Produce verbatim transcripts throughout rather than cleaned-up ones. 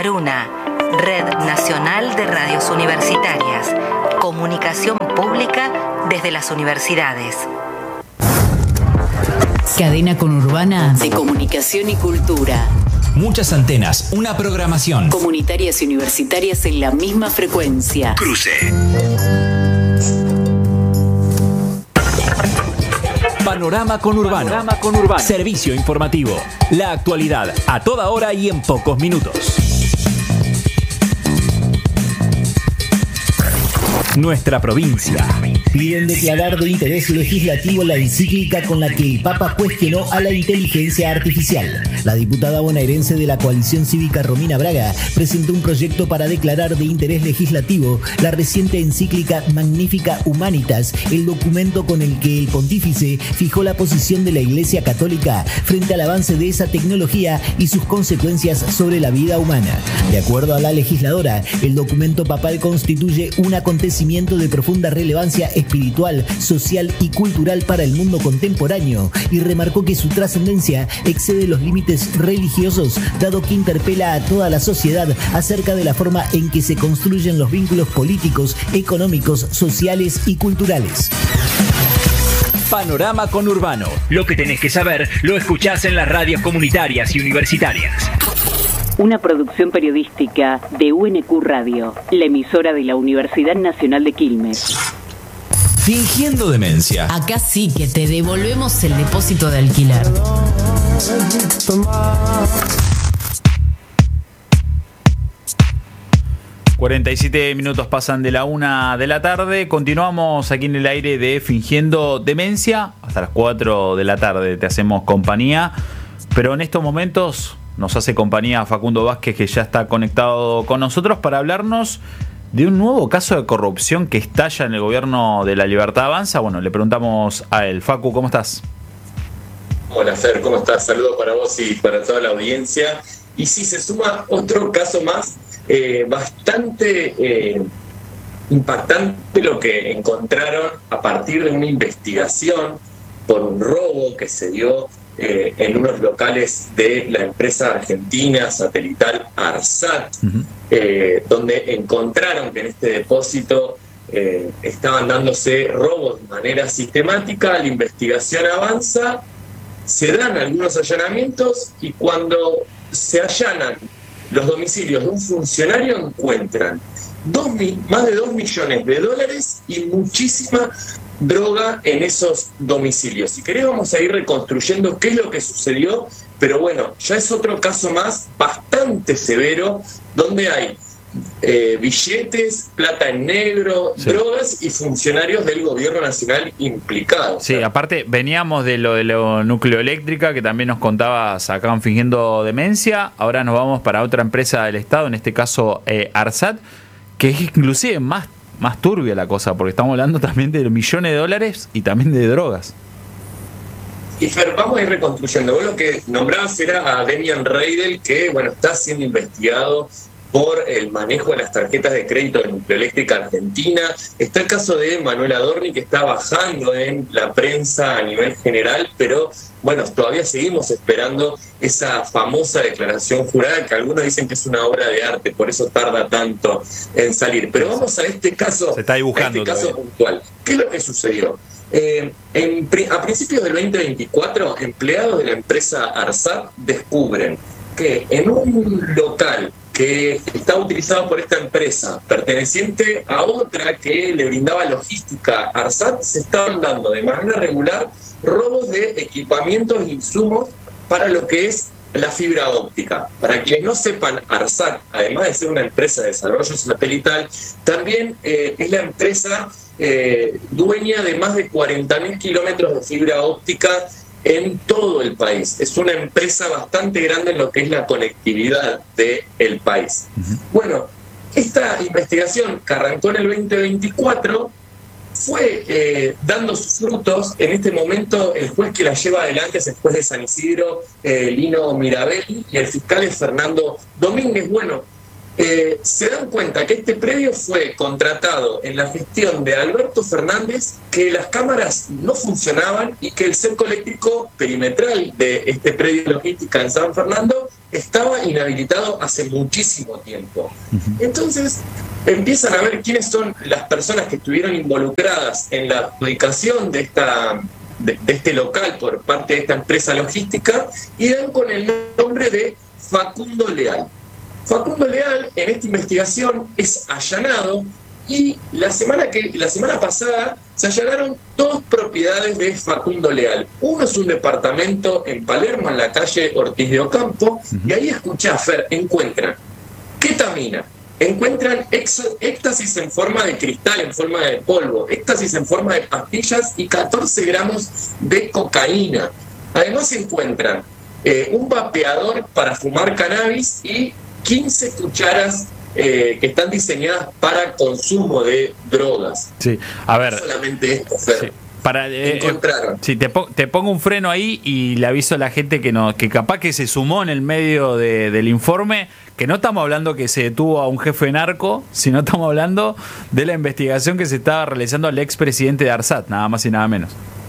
Aruna, Red Nacional de Radios Universitarias. Comunicación pública desde las universidades. Cadena conurbana de comunicación y cultura. Muchas antenas, una programación. Comunitarias y universitarias en la misma frecuencia. Cruce. Panorama conurbano. Panorama conurbano. Servicio informativo. La actualidad a toda hora y en pocos minutos. Nuestra provincia. Piden declarar de interés legislativo la encíclica con la que el Papa cuestionó a la inteligencia artificial. La diputada bonaerense de la coalición cívica Romina Braga presentó un proyecto para declarar de interés legislativo la reciente encíclica Magnificat Humanitas, el documento con el que el pontífice fijó la posición de la Iglesia Católica frente al avance de esa tecnología y sus consecuencias sobre la vida humana. De acuerdo a la legisladora, el documento papal constituye un acontecimiento de profunda relevancia espiritual, social y cultural para el mundo contemporáneo, y remarcó que su trascendencia excede los límites religiosos, dado que interpela a toda la sociedad acerca de la forma en que se construyen los vínculos políticos, económicos, sociales y culturales. Panorama conurbano. Lo que tenés que saber lo escuchás en las radios comunitarias y universitarias. Una producción periodística de U N Q Radio, la emisora de la Universidad Nacional de Quilmes. Fingiendo demencia. Acá sí que te devolvemos el depósito de alquiler. cuarenta y siete minutos pasan de la una de la tarde. Continuamos aquí en el aire de Fingiendo Demencia. Hasta las cuatro de la tarde te hacemos compañía. Pero en estos momentos nos hace compañía Facundo Vázquez, que ya está conectado con nosotros para hablarnos de un nuevo caso de corrupción que estalla en el gobierno de La Libertad Avanza. Bueno, le preguntamos a él. Facu, ¿cómo estás? Hola, Fer, ¿cómo estás? Saludos para vos y para toda la audiencia. Y sí, se suma otro caso más, eh, bastante eh, impactante, lo que encontraron a partir de una investigación por un robo que se dio Eh, en unos locales de la empresa argentina satelital ARSAT, uh-huh. eh, donde encontraron que en este depósito eh, estaban dándose robos de manera sistemática. La investigación avanza, se dan algunos allanamientos y cuando se allanan los domicilios de un funcionario encuentran dos, más de dos millones de dólares y muchísima droga en esos domicilios. Si querés vamos a ir reconstruyendo qué es lo que sucedió, pero bueno, ya es otro caso más bastante severo, donde hay eh, billetes, plata en negro, sí, drogas y funcionarios del gobierno nacional implicados. Sí, aparte veníamos de lo de la nucleoeléctrica, que también nos contabas acá en Fingiendo Demencia. Ahora nos vamos para otra empresa del Estado, en este caso eh, ARSAT, que es inclusive más más turbia la cosa, porque estamos hablando también de millones de dólares y también de drogas. Y Fer, vamos a ir reconstruyendo. Vos lo que nombrabas era a Demian Reidel, que bueno, está siendo investigado por el manejo de las tarjetas de crédito de Nucleoeléctrica Argentina. Está el caso de Manuel Adorni, que está bajando en la prensa a nivel general, pero bueno, todavía seguimos esperando esa famosa declaración jurada, que algunos dicen que es una obra de arte, por eso tarda tanto en salir. Pero vamos a este caso, Se está dibujando a este caso puntual. ¿Qué es lo que sucedió? Eh, en, a principios del veinte veinticuatro, empleados de la empresa ARSAT descubren que en un local que está utilizado por esta empresa, perteneciente a otra que le brindaba logística a ARSAT, se estaban dando de manera regular robos de equipamientos e insumos para lo que es la fibra óptica. Para quienes no sepan, ARSAT, además de ser una empresa de desarrollo satelital, también eh, es la empresa eh, dueña de más de cuarenta mil kilómetros de fibra óptica en todo el país. Es una empresa bastante grande en lo que es la conectividad del país. Uh-huh. Bueno, esta investigación que arrancó en el veinte veinticuatro fue eh, dando sus frutos. En este momento el juez que la lleva adelante es el juez de San Isidro, eh, Lino Mirabelli, y el fiscal es Fernando Domínguez. Bueno, eh, se dan cuenta que este predio fue contratado en la gestión de Alberto Fernández, que las cámaras no funcionaban y que el cerco eléctrico perimetral de este predio de logística en San Fernando estaba inhabilitado hace muchísimo tiempo. Entonces empiezan a ver quiénes son las personas que estuvieron involucradas en la adjudicación de, esta, de, de este local por parte de esta empresa logística y dan con el nombre de Facundo Leal. Facundo Leal en esta investigación es allanado y la semana, que, la semana pasada se allanaron dos propiedades de Facundo Leal. Uno es un departamento en Palermo, en la calle Ortiz de Ocampo, uh-huh. y ahí escuchá, Fer, encuentran ketamina, encuentran ex, éxtasis en forma de cristal, en forma de polvo, éxtasis en forma de pastillas y catorce gramos de cocaína. Además encuentran eh, un vapeador para fumar cannabis y quince cucharas Eh, que están diseñadas para consumo de drogas. Sí, a ver. No solamente esto, Fer. Sí. Para, eh, encontraron. Eh, sí, te, po te pongo un freno ahí y le aviso a la gente que no, que capaz que se sumó en el medio de, del informe, que no estamos hablando que se detuvo a un jefe narco, sino estamos hablando de la investigación que se estaba realizando al expresidente de ARSAT, nada más y nada menos.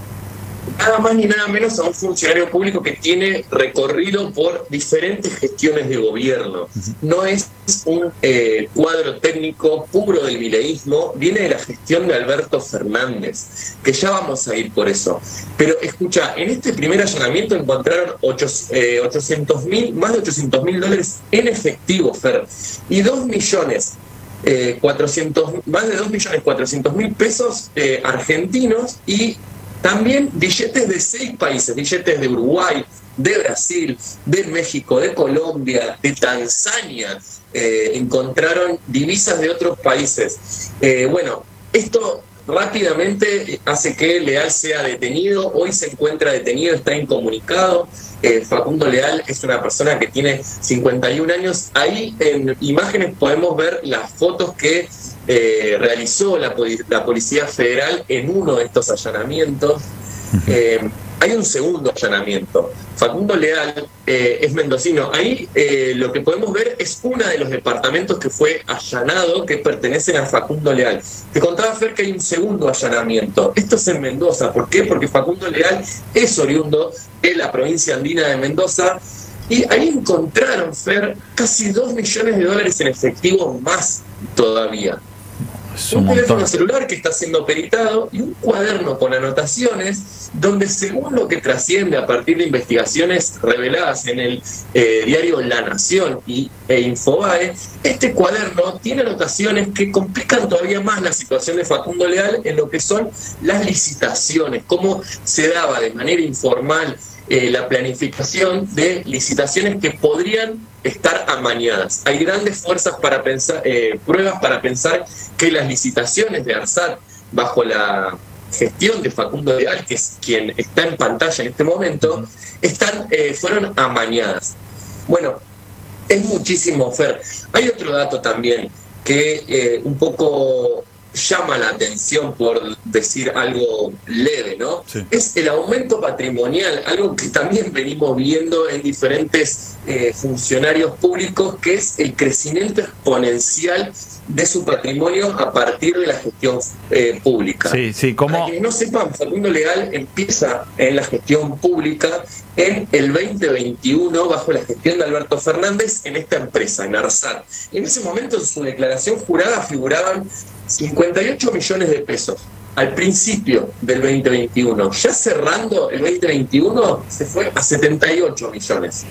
Nada más ni nada menos a un funcionario público que tiene recorrido por diferentes gestiones de gobierno. No es un eh, cuadro técnico puro del mileísmo, viene de la gestión de Alberto Fernández, que ya vamos a ir por eso. Pero escucha, en este primer allanamiento encontraron ochocientos mil, más de ochocientos mil dólares en efectivo, Fer, y dos millones. Eh, cuatrocientos, más de dos millones cuatrocientos mil pesos eh, argentinos y también billetes de seis países, billetes de Uruguay, de Brasil, de México, de Colombia, de Tanzania. Eh, encontraron divisas de otros países. Eh, bueno, esto rápidamente hace que Leal sea detenido. Hoy se encuentra detenido, está incomunicado. Eh, Facundo Leal es una persona que tiene cincuenta y un años. Ahí en imágenes podemos ver las fotos que eh, realizó la, la Policía Federal en uno de estos allanamientos. Eh, hay un segundo allanamiento. Facundo Leal eh, es mendocino. Ahí eh, lo que podemos ver es uno de los departamentos que fue allanado que pertenecen a Facundo Leal. Te contaba, Fer, que hay un segundo allanamiento. Esto es en Mendoza. ¿Por qué? Porque Facundo Leal es oriundo de la provincia andina de Mendoza y ahí encontraron, Fer, casi dos millones de dólares en efectivo más todavía. Un, un teléfono celular que está siendo peritado y un cuaderno con anotaciones donde, según lo que trasciende a partir de investigaciones reveladas en el eh, diario La Nación y, e Infobae, este cuaderno tiene anotaciones que complican todavía más la situación de Facundo Leal en lo que son las licitaciones, cómo se daba de manera informal eh, la planificación de licitaciones que podrían estar amañadas. Hay grandes fuerzas para pensar, eh, pruebas para pensar que las licitaciones de ARSAT bajo la gestión de Facundo Leal, que es quien está en pantalla en este momento, están, eh, fueron amañadas. Bueno, es muchísimo, Fer. Hay otro dato también que eh, un poco llama la atención, por decir algo leve, ¿no? Sí. Es el aumento patrimonial, algo que también venimos viendo en diferentes eh, funcionarios públicos, que es el crecimiento exponencial de su patrimonio a partir de la gestión eh, pública. Sí, sí, ¿cómo? Para que no sepan, Facundo Leal empieza en la gestión pública en el veinte veintiuno bajo la gestión de Alberto Fernández en esta empresa, en ARSAT. En ese momento, en su declaración jurada figuraban cincuenta y ocho millones de pesos al principio del veinte veintiuno. Ya cerrando el veinte veintiuno se fue a setenta y ocho millones.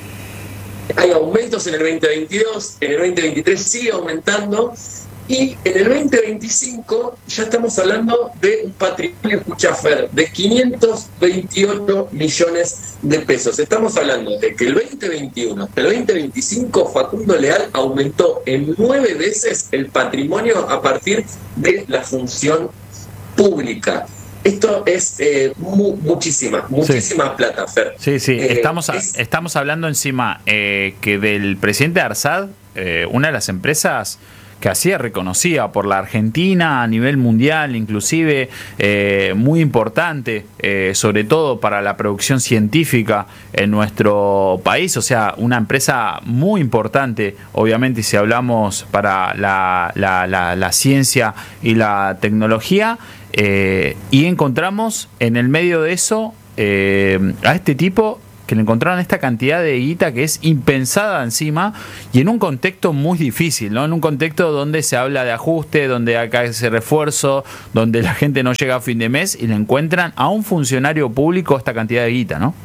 Hay aumentos en el veinte veintidós, en el veinte veintitrés sigue aumentando y en el veinte veinticinco ya estamos hablando de un patrimonio, escucha, Fer, de quinientos veintiocho millones de pesos. Estamos hablando de que el veinte veintiuno hasta el veinte veinticinco Facundo Leal aumentó en nueve veces el patrimonio a partir de la función pública. Esto es eh, mu muchísima, muchísima sí. plata, Fer. Sí, sí, eh, estamos, a, es... estamos hablando encima eh, que del presidente de ARSAT, eh, una de las empresas que así es reconocida por la Argentina a nivel mundial, inclusive eh, muy importante, eh, sobre todo para la producción científica en nuestro país, o sea, una empresa muy importante, obviamente, si hablamos para la, la, la, la ciencia y la tecnología, eh, y encontramos en el medio de eso eh, a este tipo que le encontraron esta cantidad de guita que es impensada encima y en un contexto muy difícil, ¿no? En un contexto donde se habla de ajuste, donde acá ese refuerzo, donde la gente no llega a fin de mes y le encuentran a un funcionario público esta cantidad de guita, ¿no?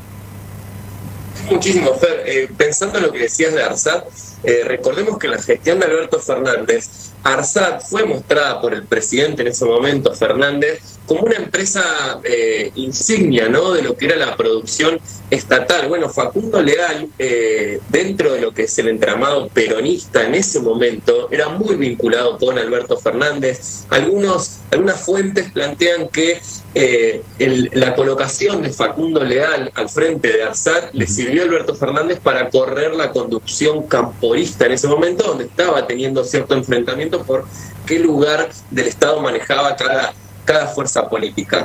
Muchísimo, Fer. Eh, pensando en lo que decías de ARSAT, eh, recordemos que en la gestión de Alberto Fernández, ARSAT fue mostrada por el presidente en ese momento, Fernández, como una empresa eh, insignia, ¿no?, de lo que era la producción estatal. Bueno, Facundo Leal, eh, dentro de lo que es el entramado peronista en ese momento, era muy vinculado con Alberto Fernández. Algunos, algunas fuentes plantean que eh, el, la colocación de Facundo Leal al frente de ARSAT le sirvió a Alberto Fernández para correr la conducción camporista en ese momento, donde estaba teniendo cierto enfrentamiento por qué lugar del Estado manejaba cada, cada fuerza política.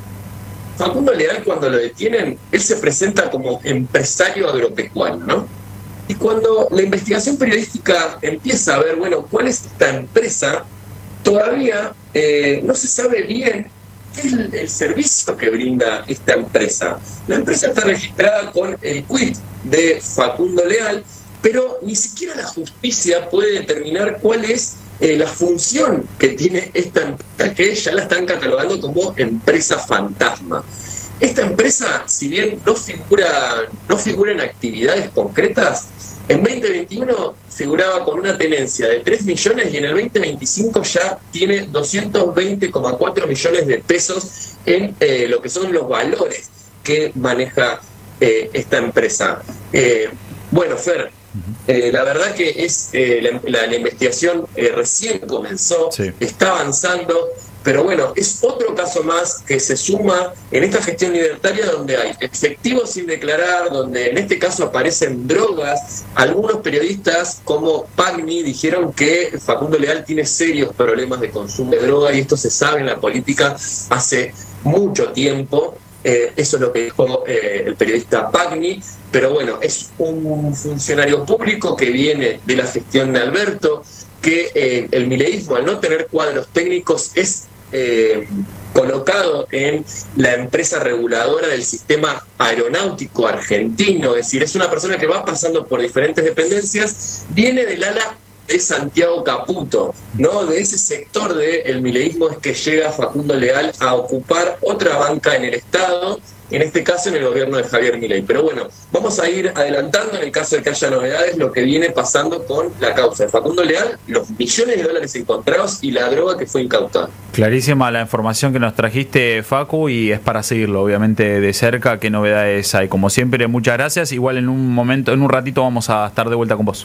Facundo Leal, cuando lo detienen, él se presenta como empresario agropecuario, ¿no? Y cuando la investigación periodística empieza a ver, bueno, cuál es esta empresa, todavía eh, no se sabe bien qué es el, el servicio que brinda esta empresa. La empresa está registrada con el quit de Facundo Leal, pero ni siquiera la justicia puede determinar cuál es eh, la función que tiene esta empresa, que ya la están catalogando como empresa fantasma. Esta empresa, si bien no figura, no figura en actividades concretas, en veinte veintiuno figuraba con una tenencia de tres millones y en el veinte veinticinco ya tiene doscientos veinte coma cuatro millones de pesos en eh, lo que son los valores que maneja eh, esta empresa. Eh, bueno, Fer, Eh, la verdad que es eh, la, la, la investigación eh, recién comenzó, sí. Está avanzando, pero bueno, es otro caso más que se suma en esta gestión libertaria donde hay efectivos sin declarar, donde en este caso aparecen drogas. Algunos periodistas como Pagni dijeron que Facundo Leal tiene serios problemas de consumo de droga y esto se sabe en la política hace mucho tiempo. Eh, eso es lo que dijo eh, el periodista Pagni, pero bueno, es un funcionario público que viene de la gestión de Alberto, que eh, el mileísmo, al no tener cuadros técnicos, es eh, colocado en la empresa reguladora del sistema aeronáutico argentino, es decir, es una persona que va pasando por diferentes dependencias, viene del ala de Santiago Caputo, ¿no? De ese sector del mileísmo es que llega Facundo Leal a ocupar otra banca en el Estado, en este caso en el gobierno de Javier Milei. Pero bueno, vamos a ir adelantando en el caso de que haya novedades lo que viene pasando con la causa de Facundo Leal, los millones de dólares encontrados y la droga que fue incautada. Clarísima la información que nos trajiste, Facu, y es para seguirlo obviamente de cerca. ¿Qué novedades hay? Como siempre, muchas gracias. Igual en un momento, en un ratito vamos a estar de vuelta con vos.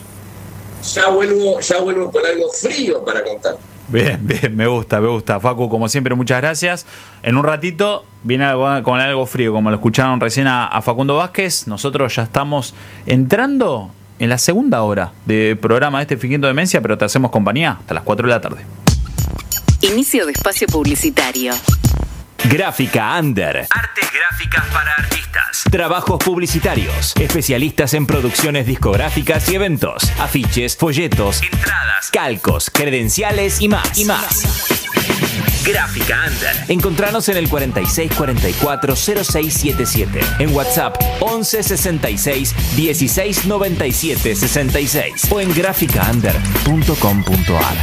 Ya vuelvo, ya vuelvo con algo frío para contar. Bien, bien, me gusta, me gusta. Facu, como siempre, muchas gracias. En un ratito viene algo, con algo frío, como lo escucharon recién a, a Facundo Vázquez. Nosotros ya estamos entrando en la segunda hora de programa de este Fingiendo Demencia, pero te hacemos compañía hasta las cuatro de la tarde. Inicio de espacio publicitario. Gráfica Under. Artes gráficas para artistas. Trabajos publicitarios. Especialistas en producciones discográficas y eventos. Afiches, folletos, entradas, calcos, credenciales y más. Y más. Gráfica Under. Encontranos en el cuarenta y seis cuarenta y cuatro cero seis setenta y siete. En WhatsApp once sesenta y seis dieciséis noventa y siete sesenta y seis. O en gráfica under punto com punto a r.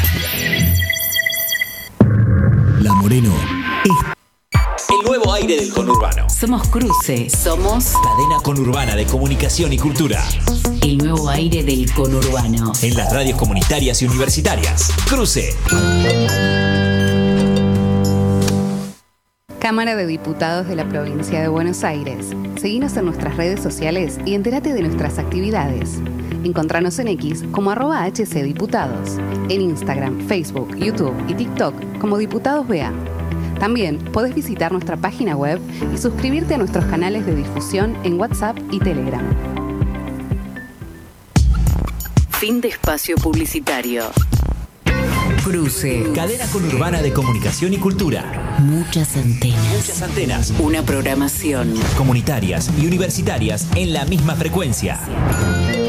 La Moreno es el nuevo aire del conurbano. Somos Cruce, somos Cadena Conurbana de Comunicación y Cultura. el nuevo aire del conurbano. En las radios comunitarias y universitarias. Cruce. Cámara de Diputados de la Provincia de Buenos Aires. Seguinos en nuestras redes sociales y entérate de nuestras actividades. Encontranos en X como arroba hcdiputados. En Instagram, Facebook, YouTube y TikTok como Diputados B A. También podés visitar nuestra página web y suscribirte a nuestros canales de difusión en WhatsApp y Telegram. Fin de espacio publicitario. Cruce. Cadena Conurbana de Comunicación y Cultura. Muchas antenas. Muchas antenas. Una programación Comunitarias y universitarias en la misma frecuencia.